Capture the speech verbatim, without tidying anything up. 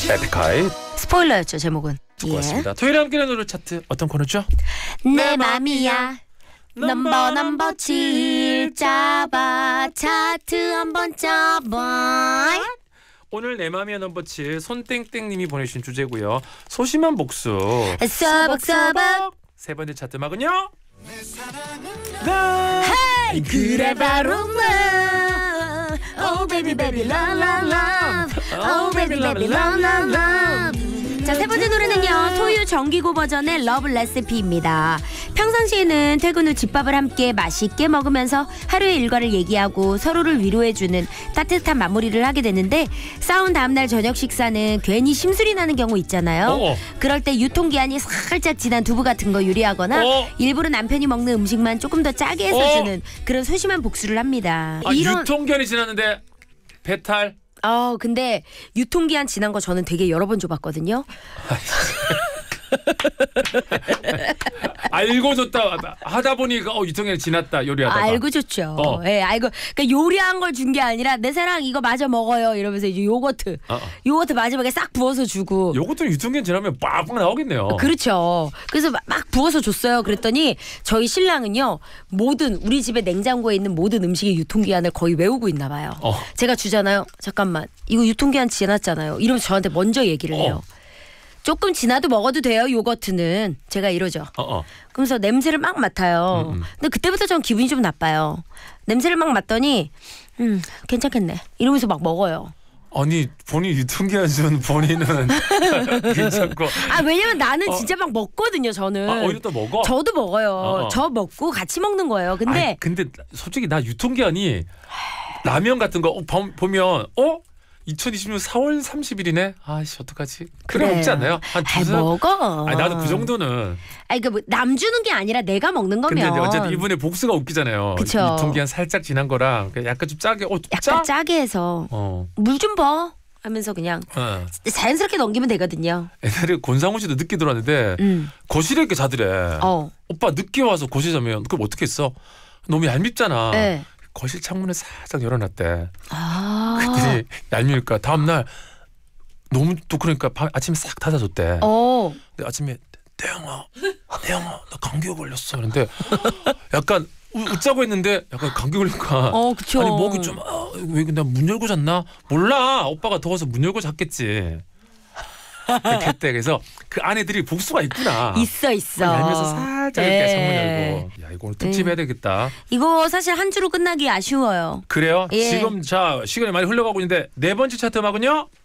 에픽하이 스포일러였죠 제목은. 듣고 왔습니다. 예. 토요일에 함께하는 노래 차트 어떤 코너죠? 내 맘이야 넘버 넘버 칠 잡아 차트 한번 잡아. 오늘 내 맘이야 넘버 칠 손땡땡님이 보내주신 주제고요. 소심한 복수 서벅서벅 세 번째 차트 음악은요? 헤이 그래 바로 나 Oh baby baby love love love Oh baby baby love love love. 자, 세 번째 노래는요 소유 정기고 버전의 러브 레시피입니다. 평상시에는 퇴근 후 집밥을 함께 맛있게 먹으면서 하루의 일과를 얘기하고 서로를 위로해주는 따뜻한 마무리를 하게 되는데 싸운 다음날 저녁 식사는 괜히 심술이 나는 경우 있잖아요. 어어. 그럴 때 유통기한이 살짝 지난 두부 같은 거 요리하거나 어어. 일부러 남편이 먹는 음식만 조금 더 짜게 해서 어어. 주는 그런 소심한 복수를 합니다. 아, 이런... 유통기한이 지났는데 배탈. 어 근데 유통기한 지난 거 저는 되게 여러 번 줘봤거든요. 알고 줬다 하다 보니까 어 유통기한 지났다 요리하다가. 알고 줬죠. 어. 예, 알고. 그러니까 요리한 걸 준 게 아니라 내 사랑 이거 마저 먹어요 이러면서 이제 요거트, 어, 어. 요거트 마지막에 싹 부어서 주고. 요것도 유통기한 지나면 빡빡 나오겠네요. 그렇죠. 그래서 막, 막 부어서 줬어요. 그랬더니 저희 신랑은요 모든 우리 집에 냉장고에 있는 모든 음식의 유통기한을 거의 외우고 있나 봐요. 어. 제가 주잖아요. 잠깐만 이거 유통기한 지났잖아요. 이러면서 저한테 먼저 얘기를 해요. 어. 조금 지나도 먹어도 돼요. 요거트는. 제가 이러죠. 어, 어. 그러면서 냄새를 막 맡아요. 음, 음. 근데 그때부터 전 기분이 좀 나빠요. 냄새를 막 맡더니 음 괜찮겠네 이러면서 막 먹어요. 아니 본인 유통기한 준 본인은 괜찮고. 아 왜냐면 나는 어. 진짜 막 먹거든요. 저는. 아, 오히려 또 먹어? 저도 먹어요. 어, 어. 저 먹고 같이 먹는 거예요. 근데 아니, 근데 솔직히 나 유통기한이 라면 같은 거 어, 보- 보면 어? 이천이십 년 사월 삼십일이네. 아씨 어떡하지? 그래 그래요. 먹지 않나요? 한 아이, 두세. 먹어. 아니 나도 그 정도는. 아니 그 남 주는 게 아니라 내가 먹는 거면. 근데 이제 어쨌든 이분의 복수가 웃기잖아요. 그쵸. 유통기한 살짝 지난 거랑 약간 좀 짜게. 어, 약간 짜? 짜게 해서 어. 물 좀 버 하면서 그냥 어. 자연스럽게 넘기면 되거든요. 옛날에 권상우 씨도 늦게 들어왔는데 음. 거실에 이렇게 자더래. 어. 오빠 늦게 와서 거실 자면 그럼 어떻게 했어? 너무 얄밉잖아. 네. 거실 창문을 살짝 열어놨대. 아. 그랬더니 얄미울까 다음날 너무 또 그러니까 밤, 아침에 싹 닫아줬대. 어. 근데 아침에 대영아 대영아 나 감기가 걸렸어. 그런데 약간 우, 웃자고 했는데 약간 감기 걸릴까. 어, 그쵸. 아니 목이 좀 아, 왜 나 문 열고 잤나? 몰라 오빠가 더워서 문 열고 잤겠지. 그렇게 했대. 그래서 그 아내들이 복수가 있구나. 있어 있어. 얄미워서 살짝 이렇게 예. 창문 열고. 야 이거 오늘 특집 해야 되겠다. 이거 사실 한 주로 끝나기 아쉬워요. 그래요? 예. 지금 자 시간이 많이 흘러가고 있는데 네 번째 차트 음악은요?